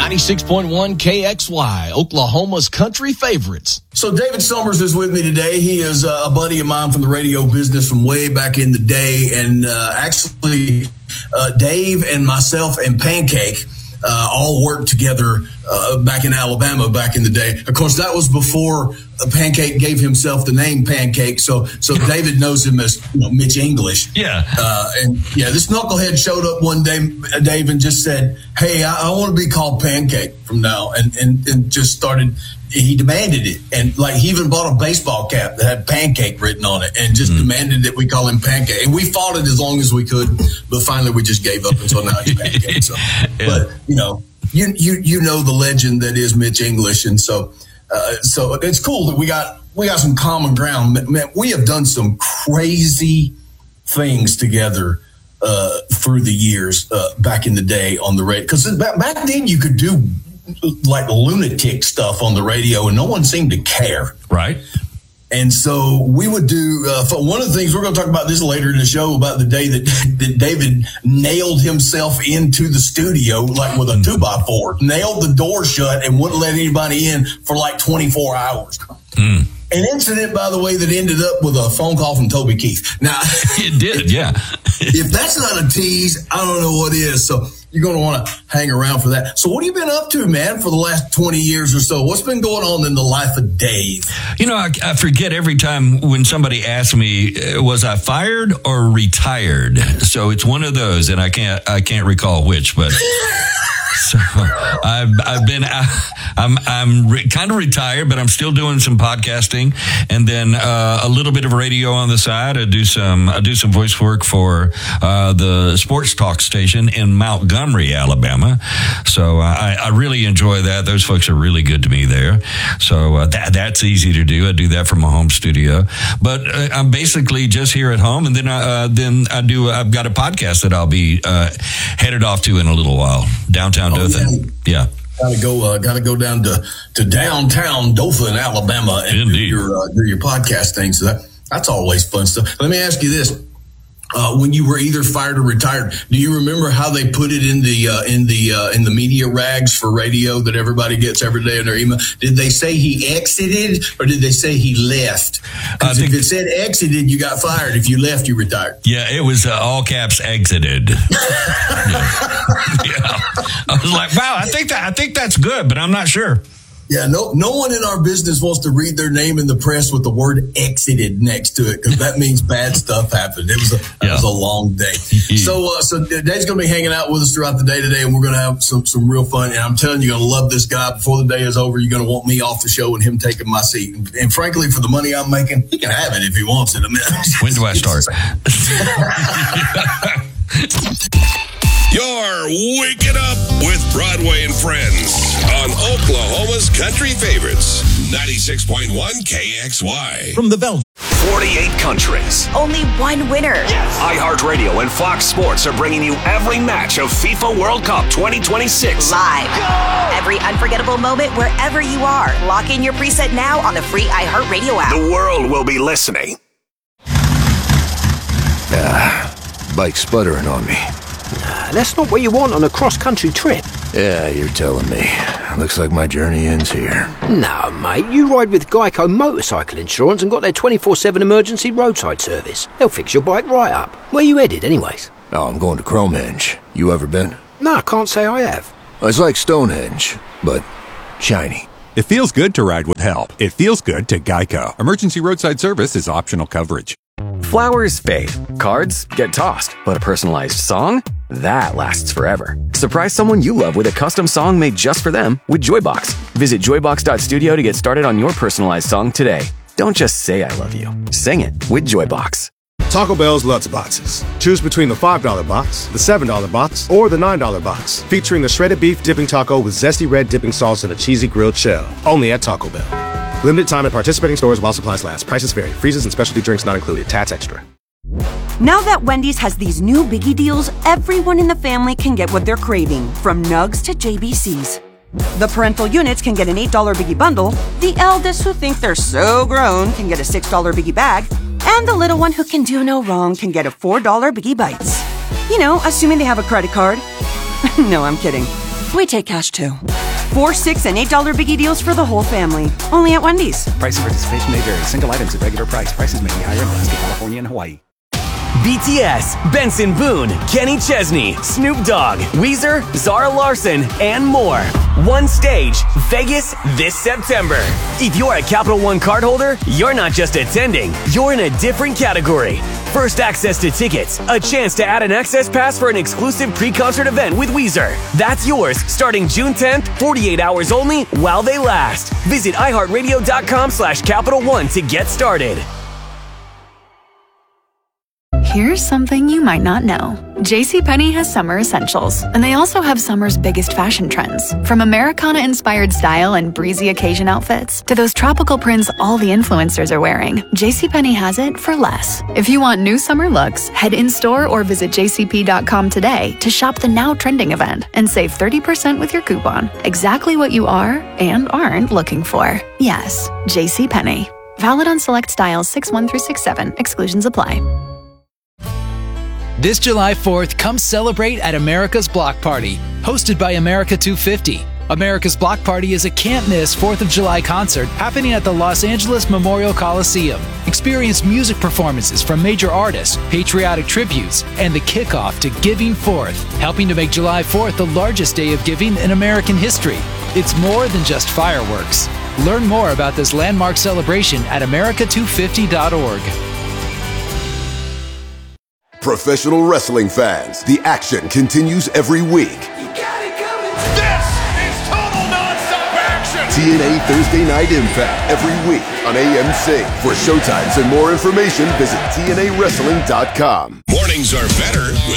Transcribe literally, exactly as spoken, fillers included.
ninety-six point one K X Y, Oklahoma's country favorites. So David Summers is with me today. He is uh, a buddy of mine from the radio business from way back in the day. And uh, actually, uh, Dave and myself and Pancake uh, all worked together uh, back in Alabama back in the day. Of course, that was before Pancake gave himself the name Pancake. So so David knows him as, you know, Mitch English. Yeah. Uh, and, yeah, this knucklehead showed up one day, Dave, and just said, hey, I, I want to be called Pancake from now. And, and, and just started – he demanded it. And, like, he even bought a baseball cap that had Pancake written on it and just mm. demanded that we call him Pancake. And we fought it as long as we could, but finally we just gave up until now he's Pancake. So, yeah. But, you know, you, you, you know the legend that is Mitch English. And so – Uh, so it's cool that we got we got some common ground. Man, we have done some crazy things together uh, through the years uh, back in the day on the radio. Because back, back then you could do like lunatic stuff on the radio and no one seemed to care. Right. And so we would do uh, for one of the things we're going to talk about this later in the show about the day that, that David nailed himself into the studio like with a two by four, nailed the door shut and wouldn't let anybody in for like twenty-four hours. Mm. An incident, by the way, that ended up with a phone call from Toby Keith. Now, it did, yeah. If that's not a tease, I don't know what is. So you're going to want to hang around for that. So what have you been up to, man, for the last twenty years or so? What's been going on in the life of Dave? You know, I, I forget every time when somebody asks me, was I fired or retired? So it's one of those, and I can't I can't recall which, but... So I've I've been I'm I'm re- kind of retired, but I'm still doing some podcasting, and then uh, a little bit of radio on the side. I do some I do some voice work for uh, the sports talk station in Montgomery, Alabama. So I, I really enjoy that. Those folks are really good to me there. So uh, that that's easy to do. I do that from my home studio, but uh, I'm basically just here at home, and then I, uh, then I do I've got a podcast that I'll be uh, headed off to in a little while downtown. Oh, Dothan. Yeah. Gotta go, uh, gotta go down to, to downtown Dothan, Alabama and Indeed. do your, uh, do your podcast thing. So that, that's always fun stuff. Let me ask you this. Uh, when you were either fired or retired, do you remember how they put it in the, uh, in the, uh, in the media rags for radio that everybody gets every day in their email? Did they say he exited or did they say he left? Because if it said exited, you got fired. If you left, you retired. Yeah, it was uh, all caps exited. yeah. yeah. I was like, wow, I think that, I think that's good, but I'm not sure. Yeah, no no one in our business wants to read their name in the press with the word exited next to it because that means bad stuff happened. It was a, yeah. It was a long day. so uh, so Dave's going to be hanging out with us throughout the day today, and we're going to have some, some real fun. And I'm telling you, you're going to love this guy. Before the day is over, you're going to want me off the show and him taking my seat. And, and frankly, for the money I'm making, he can have it if he wants it. I mean, when do I start? You're waking up with Broadway and Friends on Oklahoma's Country Favorites, ninety-six point one K X Y. From the Bell. forty-eight countries. Only one winner. Yes. iHeartRadio and Fox Sports are bringing you every match of FIFA World Cup twenty twenty-six. Live. Go! Every unforgettable moment wherever you are. Lock in your preset now on the free iHeartRadio app. The world will be listening. Ah, bike sputtering on me. Nah, that's not what you want on a cross-country trip. Yeah, you're telling me. Looks like my journey ends here. No, mate, you ride with Geico Motorcycle Insurance and got their twenty-four seven emergency roadside service. They'll fix your bike right up. Where you headed, anyways? Oh, I'm going to Cromenge. You ever been? No, I can't say I have. It's like Stonehenge, but shiny. It feels good to ride with help. It feels good to Geico. Emergency roadside service is optional coverage. Flowers fade, cards get tossed, but a personalized song? That lasts forever. Surprise someone you love with a custom song made just for them with Joybox. Visit joybox dot studio to get started on your personalized song today. Don't just say I love you. Sing it with Joybox. Taco Bell's Lutz Boxes. Choose between the five dollar box, the seven dollar box, or the nine dollar box, featuring the shredded beef dipping taco with zesty red dipping sauce and a cheesy grilled shell. Only at Taco Bell. Limited time at participating stores while supplies last. Prices vary. Freezes and specialty drinks not included. Tats extra. Now that Wendy's has these new biggie deals, everyone in the family can get what they're craving, from nugs to J B Cs. The parental units can get an eight dollar biggie bundle, the eldest who think they're so grown can get a six dollar biggie bag, and the little one who can do no wrong can get a four dollar biggie bites. You know, assuming they have a credit card. No, I'm kidding. We take cash too. Four, six, and eight dollar biggie deals for the whole family. Only at Wendy's. Price and participation may vary. Single items at regular price. Prices may be higher in Alaska, California, and Hawaii. B T S, Benson Boone, Kenny Chesney, Snoop Dogg, Weezer, Zara Larson, and more. One stage, Vegas this September. If you're a Capital One cardholder, you're not just attending, you're in a different category. First access to tickets, a chance to add an access pass for an exclusive pre-concert event with Weezer. That's yours starting June tenth, forty-eight hours only while they last. Visit iHeartRadio.com slash Capital One to get started. Here's something you might not know. JCPenney has summer essentials, and they also have summer's biggest fashion trends. From Americana-inspired style and breezy occasion outfits to those tropical prints all the influencers are wearing, JCPenney has it for less. If you want new summer looks, head in-store or visit j c p dot com today to shop the now trending event and save thirty percent with your coupon. Exactly what you are and aren't looking for. Yes, JCPenney. Valid on select styles six one through six seven. Exclusions apply. This July fourth, come celebrate at America's Block Party, hosted by America two fifty. America's Block Party is a can't-miss fourth of July concert happening at the Los Angeles Memorial Coliseum. Experience music performances from major artists, patriotic tributes, and the kickoff to Giving Fourth, helping to make July fourth the largest day of giving in American history. It's more than just fireworks. Learn more about this landmark celebration at america two fifty dot org. Professional wrestling fans, the action continues every week. You got it coming. This is total nonstop action. T N A Thursday Night Impact every week on A M C. For showtimes and more information, visit T N A wrestling dot com. Mornings are better with